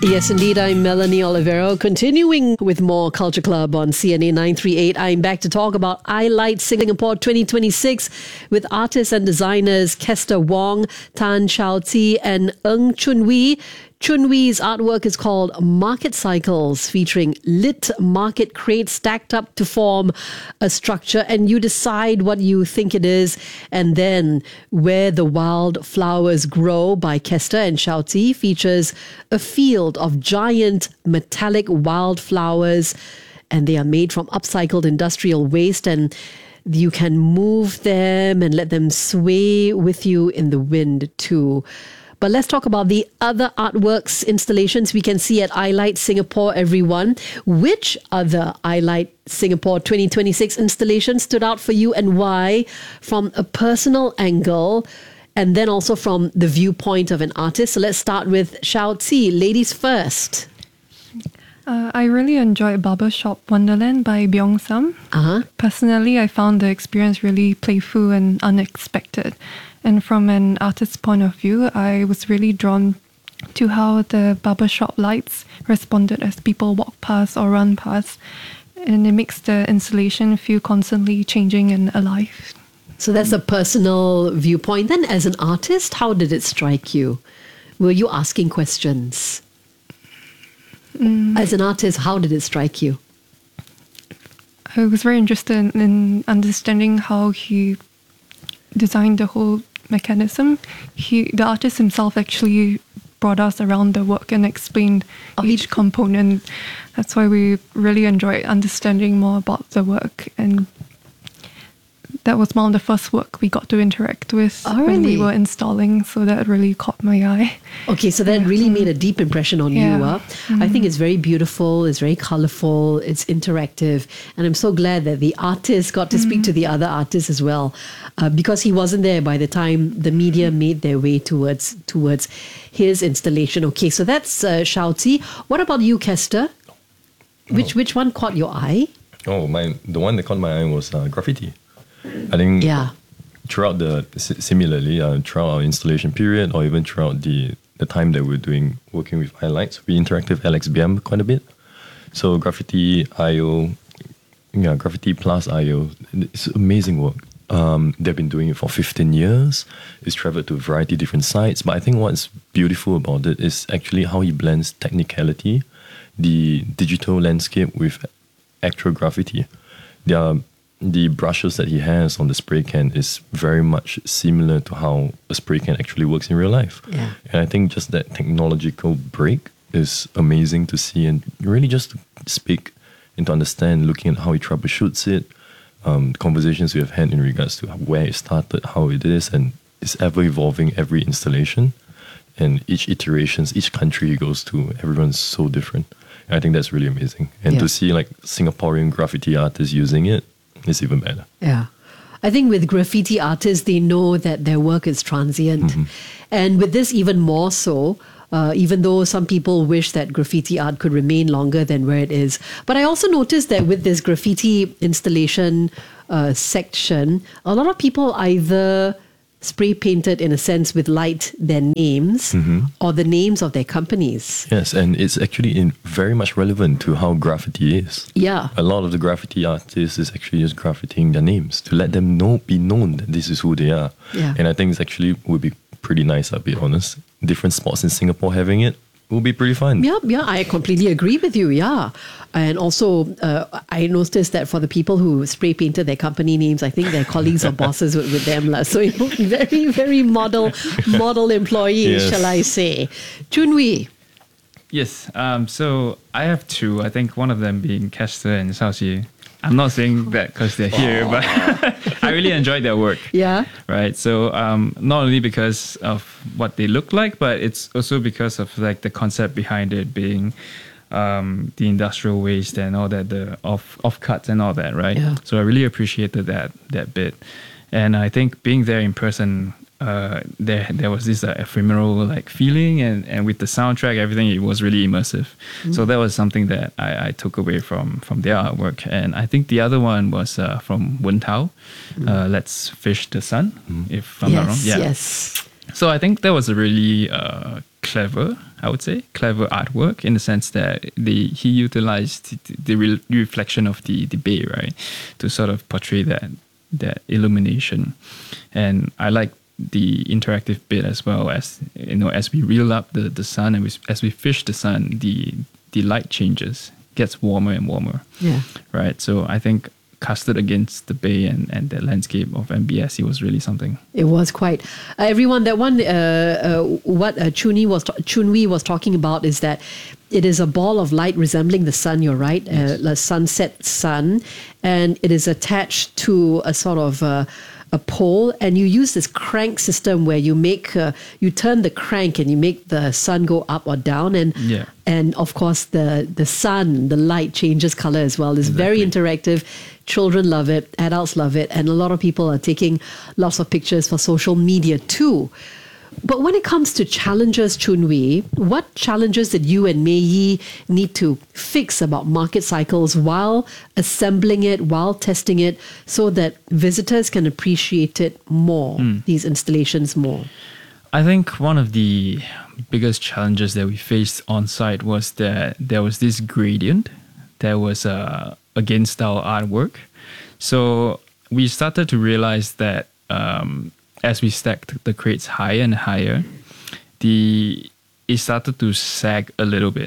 Yes, indeed. I'm Melanie Olivero. Continuing with more Culture Club on CNA 938. I'm back to talk about iLight Singapore 2026 with artists and designers Kester Wong, Tan Shao Ti, and Ng Chun Wee. Chun Wee's artwork is called Market Cycles, featuring lit market crates stacked up to form a structure, and you decide what you think it is. And then Where the Wild Flowers Grow by Kester and Shao Ti features a field of giant metallic wildflowers, and they are made from upcycled industrial waste, and you can move them and let them sway with you in the wind too. But let's talk about the other artworks installations we can see at iLight Singapore, everyone. Which other iLight Singapore 2026 installations stood out for you, and why? From a personal angle, and then also from the viewpoint of an artist. So let's start with Shao Ti. Ladies first. I really enjoyed Barbershop Wonderland by Byung Sam. Personally, I found the experience really playful and unexpected. And from an artist's point of view, I was really drawn to how the barbershop lights responded as people walk past or run past. And it makes the installation feel constantly changing and alive. So that's a personal viewpoint. Then as an artist, how did it strike you? Were you asking questions? As an artist, how did it strike you? I was very interested in understanding how he designed the whole mechanism. The artist himself actually brought us around the work and explained each component. That's why we really enjoyed understanding more about the work, and that was one of the first work we got to interact with when we were installing, so that really caught my eye. Okay, so that really made a deep impression on you. I think it's very beautiful, it's very colourful, it's interactive, and I'm so glad that the artist got to speak to the other artists as well, because he wasn't there by the time the media made their way towards his installation. Okay, so that's Shao Ti. What about you, Kester? Which one caught your eye? The one that caught my eye was graffiti. I think throughout similarly throughout our installation period, or even throughout the time that we're working with iLights, we interact with LXBM quite a bit. So Graffiti IO, Graffiti plus IO, it's amazing work. They've been doing it for 15 years. It's traveled to a variety of different sites. But I think what's beautiful about it is actually how he blends technicality, the digital landscape, with actual graffiti. The brushes that he has on the spray can is very much similar to how a spray can actually works in real life. Yeah. And I think just that technological break is amazing to see, and really just to speak and to understand, looking at how he troubleshoots it, conversations we have had in regards to where it started, how it is, and it's ever evolving every installation. And each iterations, each country he goes to, everyone's so different. And I think that's really amazing. And to see like Singaporean graffiti artists using it, it's even better. Yeah. I think with graffiti artists, they know that their work is transient. And with this, even more so, even though some people wish that graffiti art could remain longer than where it is. But I also noticed that with this graffiti installation section, a lot of people either spray painted, in a sense, with light their names or the names of their companies. Yes, and it's actually very much relevant to how graffiti is. Yeah. A lot of the graffiti artists is actually just graffitiing their names to let them be known that this is who they are. Yeah. And I think it's actually would be pretty nice, I'll be honest. Different spots in Singapore having it will be pretty fun. Yeah, I completely agree with you, And also, I noticed that for the people who spray painted their company names, I think their colleagues or bosses were with them. So, very, very model employees, shall I say. Chun Wee. Yes, so I have two. I think one of them being Kester and Shao Ti. I'm not saying that because they're here, but I really enjoyed their work. Yeah. Right. So not only because of what they look like, but it's also because of like the concept behind it being the industrial waste and all that, the off cuts and all that, right? Yeah. So I really appreciated that bit, and I think being there in person, there was this ephemeral like feeling, and with the soundtrack, everything, it was really immersive. So that was something that I took away from their artwork. And I think the other one was from Wen Tao, Let's Fish the Sun, if I'm not wrong. Yes. So I think that was a really clever, I would say, clever artwork in the sense that he utilized the reflection of the bay, right, to sort of portray that illumination. And I like the interactive bit as well, as as we reel up the sun and as we fish the sun, the light changes, gets warmer and warmer. Yeah. Right. So I think casted against the bay and the landscape of MBS, it was really something. It was quite. Everyone, that one, what Chun Wee was talking about is that it is a ball of light resembling the sun, you're right, Yes. a sunset sun, and it is attached to a sort of a pole, and you use this crank system where you turn the crank and you make the sun go up or down, and of course the sun, the light changes color as well. It's very interactive. Children love it, adults love it, and a lot of people are taking lots of pictures for social media too. But when it comes to challenges, Chun Wee, what challenges did you and Mei Yi need to fix about Market Cycles while assembling it, while testing it, so that visitors can appreciate it more, these installations more? I think one of the biggest challenges that we faced on site was that there was this gradient that was against our artwork. So we started to realize that as we stacked the crates higher and higher, it started to sag a little bit.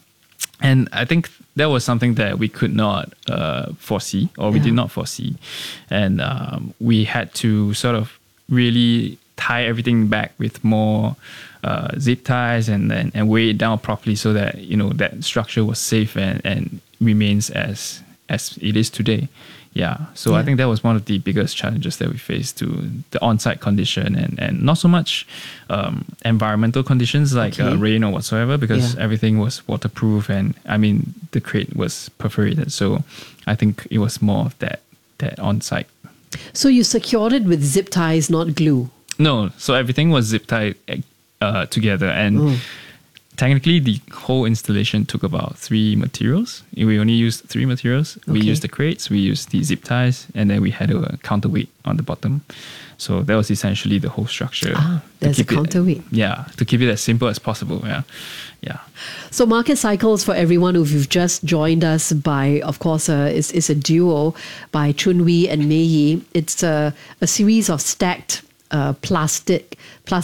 And I think that was something that we could not foresee, or we did not foresee. And we had to sort of really tie everything back with more zip ties and weigh it down properly so that, that structure was safe and remains as it is today. Yeah. So I think that was one of the biggest challenges that we faced, to the on-site condition and not so much environmental conditions like rain or whatsoever, because everything was waterproof, and the crate was perforated. So I think it was more of that on-site. So you secured it with zip ties, not glue? No. So everything was zip tied together, and technically, the whole installation took about 3 materials. We only used 3 materials. Okay. We used the crates, we used the zip ties, and then we had a counterweight on the bottom. So that was essentially the whole structure. There's a counterweight. To keep it as simple as possible. Yeah. So Market Cycles, for everyone who've just joined us, by, of course, is a duo by Chun Wee and Mei Yi. It's a series of stacked plastic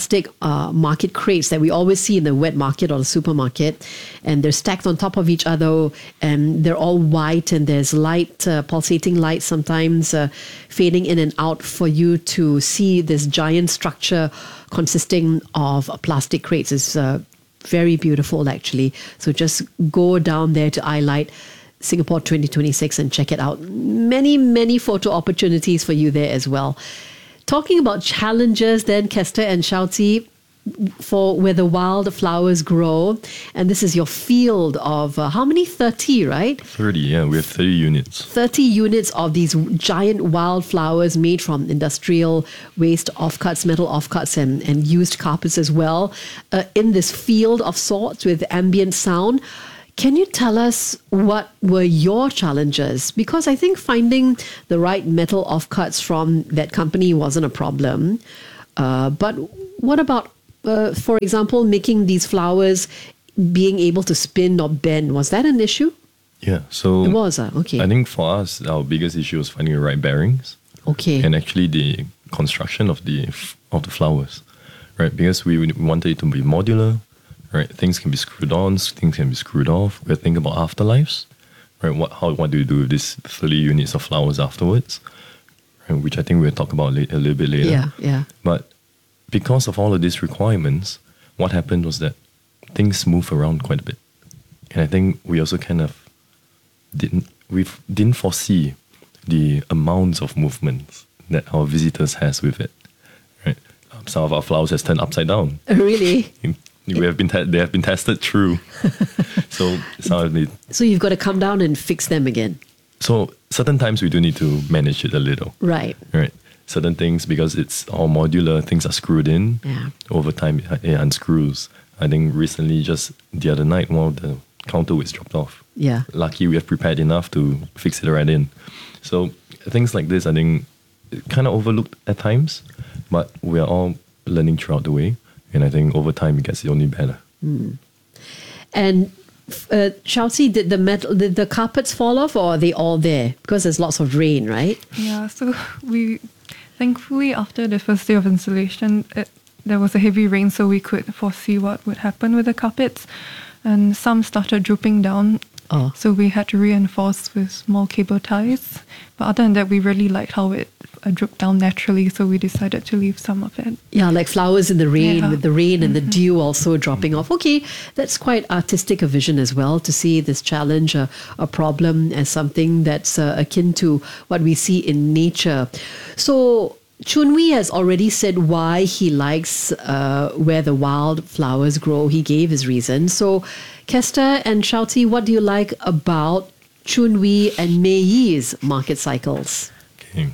market crates that we always see in the wet market or the supermarket, and they're stacked on top of each other, and they're all white, and there's light, pulsating light sometimes fading in and out for you to see this giant structure consisting of plastic crates. It's very beautiful, actually. So just go down there to iLight Singapore 2026 and check it out. Many, many photo opportunities for you there as well. Talking about challenges then, Kester and Shouty, for where the wild flowers grow. And this is your field of how many? 30, right? 30, yeah. We have 30 units. 30 units of these giant wildflowers made from industrial waste offcuts, metal offcuts, and used carpets as well, in this field of sorts with ambient sound. Can you tell us what were your challenges? Because I think finding the right metal offcuts from that company wasn't a problem. But what about, for example, making these flowers being able to spin or bend? Was that an issue? Yeah, so it was. Okay. I think for us, our biggest issue was finding the right bearings. Okay. And actually the construction of the flowers, right? Because we wanted it to be modular. Right, things can be screwed on, things can be screwed off. We're thinking about afterlives, right? What do you do with these 30 units of flowers afterwards? Right, which I think we'll talk about a little bit later. Yeah. But because of all of these requirements, what happened was that things move around quite a bit, and I think we also kind of didn't foresee the amounts of movements that our visitors has with it. Right, some of our flowers has turned upside down. Really? They have been tested through. So you've got to come down and fix them again. So certain times we do need to manage it a little. Right. Certain things, because it's all modular, things are screwed in. Yeah. Over time it unscrews. I think recently, just the other night, one of the counterweights dropped off. Yeah. Lucky we have prepared enough to fix it right in. So things like this, I think, kind of overlooked at times, but we are all learning throughout the way. And I think over time it gets only better. And Xiaoqi, did the carpets fall off, or are they all there? Because there's lots of rain, right? Yeah, so we thankfully after the first day of installation, there was a heavy rain, so we could foresee what would happen with the carpets, and some started drooping down. Oh. So we had to reinforce with small cable ties. But other than that, we really liked how it drooped down naturally, so we decided to leave some of it. Yeah, like flowers in the rain, Yeah. with the rain and the dew also dropping off. Okay, that's quite artistic a vision as well, to see this challenge, a problem, as something that's akin to what we see in nature. So Chun-Wee has already said why he likes where the wild flowers grow. He gave his reason. So Kester and Xiaoqi, what do you like about Chun-Wee and Mei Yi's market cycles? Okay.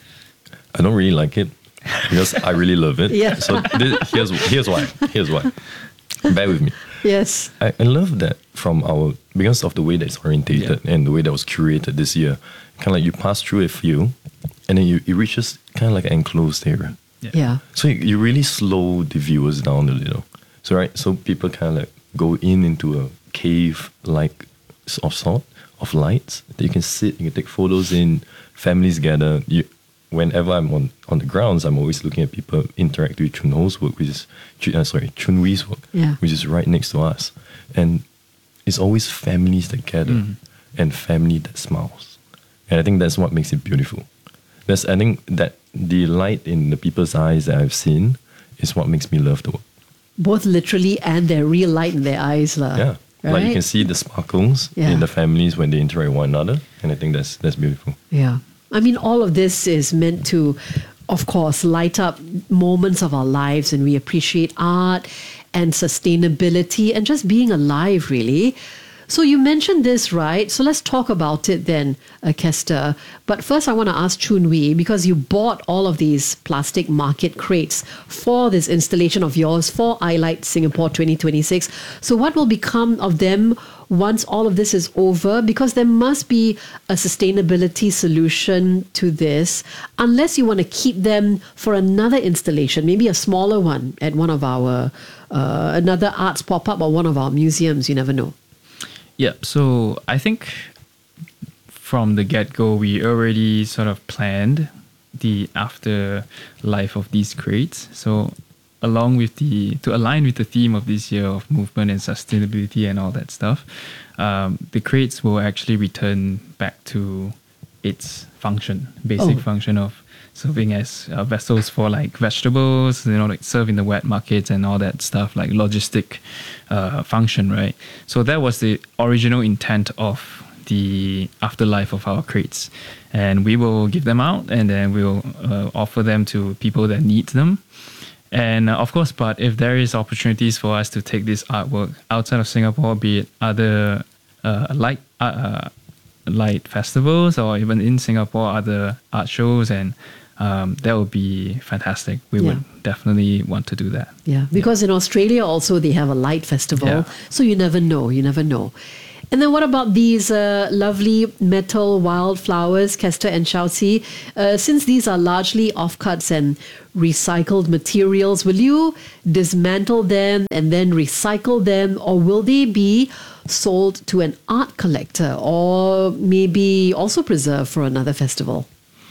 I don't really like it because I really love it. Yeah. So here's why. Here's why. Bear with me. Yes. I love that because of the way that it's orientated and the way that was curated this year. Kind of like you pass through a field and then it reaches kind of like an enclosed area. Yeah. So you really slow the viewers down a little. So people kind of like go into a cave-like of lights that you can sit, you can take photos in, families gather. Whenever I'm on the grounds, I'm always looking at people interact with Chun-Ho's work, Chun-Wee's work, which is right next to us. And it's always families that gather and family that smiles. And I think that's what makes it beautiful. I think that the light in the people's eyes that I've seen is what makes me love the work. Both literally and their real light in their eyes. Yeah. Right? Like you can see the sparkles in the families when they interact with one another. And I think that's beautiful. Yeah. I mean, all of this is meant to, of course, light up moments of our lives, and we appreciate art and sustainability and just being alive, really. So you mentioned this, right? So let's talk about it then, Kester. But first I want to ask Chun-Wee, because you bought all of these plastic market crates for this installation of yours for iLight Singapore 2026. So what will become of them once all of this is over? Because there must be a sustainability solution to this, unless you want to keep them for another installation, maybe a smaller one at one of our, another arts pop-up or one of our museums, you never know. Yeah, so I think from the get-go, we already sort of planned the afterlife of these crates. So to align with the theme of this year of movement and sustainability and all that stuff, the crates will actually return back to its basic function of serving as vessels for like vegetables, like serve in the wet markets and all that stuff, like logistic function, right? So that was the original intent of the afterlife of our crates. And we will give them out, and then we'll offer them to people that need them. And of course, but if there is opportunities for us to take this artwork outside of Singapore, be it other light festivals or even in Singapore, other art shows, and that would be fantastic. We would definitely want to do that. Yeah, because in Australia also they have a light festival. So you never know. And then what about these lovely metal wildflowers, Kester and Xiaoqi? Since these are largely offcuts and recycled materials, will you dismantle them and then recycle them, or will they be sold to an art collector, or maybe also preserved for another festival?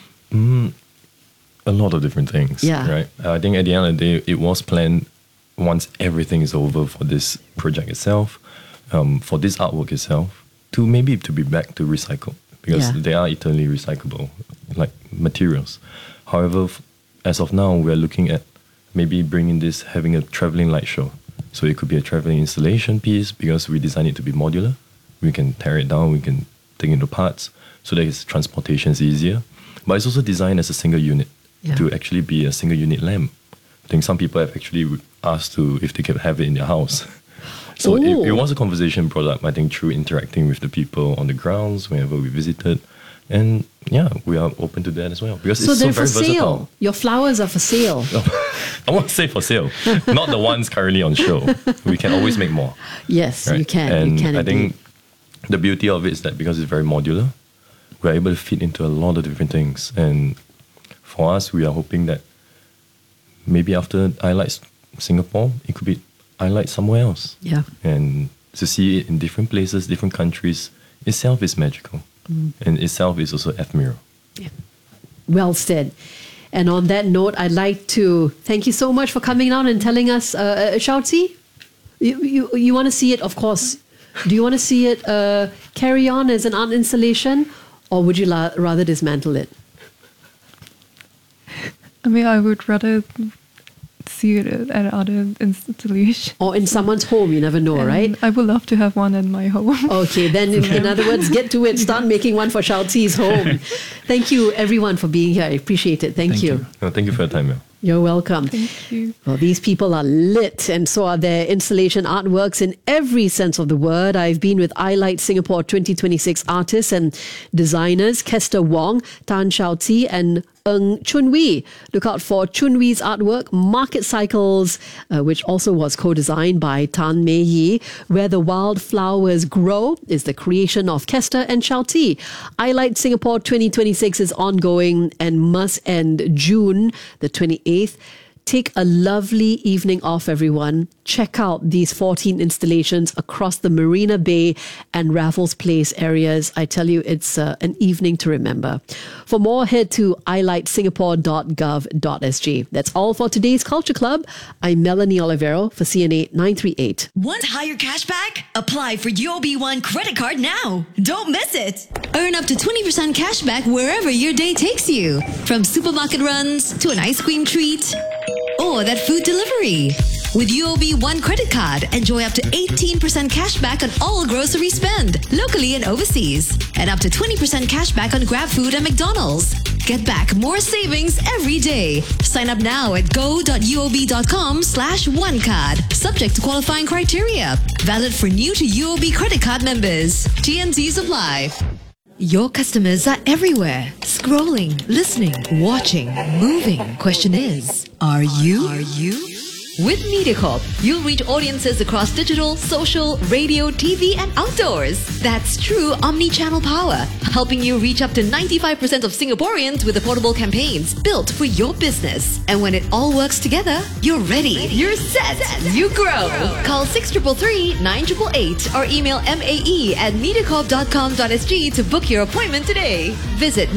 A lot of different things, right? I think at the end of the day, it was planned once everything is over for this project itself, for this artwork itself, to be back to recycle, because they are eternally recyclable, like materials. However, as of now, we're looking at maybe having a traveling light show. So it could be a traveling installation piece, because we designed it to be modular. We can tear it down, we can take it into parts, so that transportation is easier. But it's also designed as a single unit, to actually be a single unit lamp. I think some people have actually asked if they can have it in their house. So it was a conversation brought up, I think, through interacting with the people on the grounds whenever we visited. And we are open to that as well, because it's so very versatile. Sale. Your flowers are for sale. I won't say for sale, not the ones currently on show. We can always make more. Yes, right? You can. And you can I think the beauty of it is that because it's very modular, we're able to fit into a lot of different things. And for us, we are hoping that maybe after iLight Singapore, it could be I Light somewhere else. Yeah. And to see it in different places, different countries, itself is magical. And itself is also ephemeral. Yeah. Well said. And on that note, I'd like to thank you so much for coming on and telling us, Shao Tzi, you want to see it, of course. Do you want to see it carry on as an art installation, or would you rather dismantle it? I mean, I would rather see it at other installation. Or in someone's home, you never know, right? I would love to have one in my home. Okay, then in other words, get to it. Start making one for Shao Tzi's home. Thank you, everyone, for being here. I appreciate it. Thank you. No, thank you for your time, Mel. You're welcome. Thank you. Well, these people are lit, and so are their installation artworks in every sense of the word. I've been with I Light Singapore 2026 artists and designers, Kester Wong, Tan Shao Tzi, and Ng Chun Wee. Look out for Chun Wee's artwork, Market Cycles, which also was co-designed by Tan Mei Yi. Where the Wildflowers Grow is the creation of Kester and Shao Tzi. I Light Singapore 2026 is ongoing and must end June the 28th. Take a lovely evening off, everyone. Check out these 14 installations across the Marina Bay and Raffles Place areas. I tell you, it's an evening to remember. For more, head to ilightsingapore.gov.sg. That's all for today's Culture Club. I'm Melanie Olivero for CNA 938. Want higher cashback? Apply for UOB One credit card now. Don't miss it. Earn up to 20% cashback wherever your day takes you. From supermarket runs to an ice cream treat or that food delivery. With UOB One credit card, enjoy up to 18% cashback on all grocery spend, locally and overseas. And up to 20% cashback on GrabFood and McDonald's. Get back more savings every day. Sign up now at go.uob.com/onecard. Subject to qualifying criteria. Valid for new to UOB credit card members. TNCs apply. Your customers are everywhere. Scrolling, listening, watching, moving. Question is, are you? With MediaCorp, you'll reach audiences across digital, social, radio, TV, and outdoors. That's true omni-channel power, helping you reach up to 95% of Singaporeans with affordable campaigns built for your business. And when it all works together, you're ready. You're set. You grow. Call 6333-9888 or email mae@mediacorp.com.sg to book your appointment today. Visit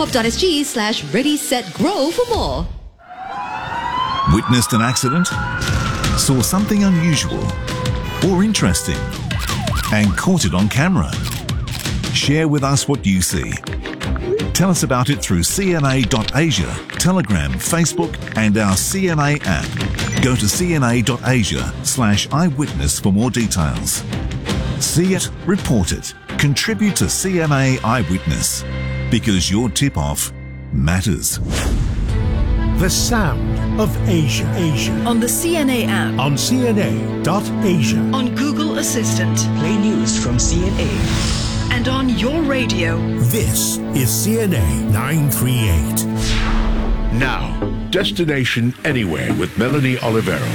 mediacorp.sg/ready-set-grow for more. Witnessed an accident? Saw something unusual or interesting and caught it on camera? Share with us what you see. Tell us about it through cna.asia, Telegram, Facebook and our CNA app. Go to cna.asia/eyewitness for more details. See it, report it, contribute to CNA Eyewitness because your tip-off matters. The sound of Asia. On the CNA app. On CNA.Asia. On Google Assistant. Play news from CNA. And on your radio. This is CNA 938. Now, Destination Anywhere with Melanie Olivero.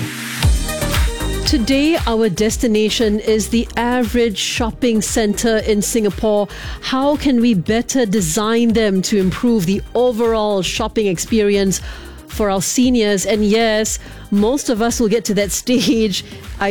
Today, our destination is the average shopping centre in Singapore. How can we better design them to improve the overall shopping experience for our seniors? And yes, most of us will get to that stage.